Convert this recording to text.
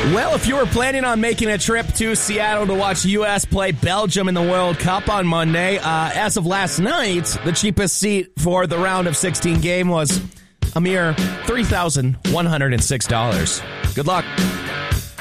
Well, if you were planning on making a trip to Seattle to watch U.S. play Belgium in the World Cup on Monday, as of last night, the cheapest seat for the round of 16 game was a mere $3,106. Good luck.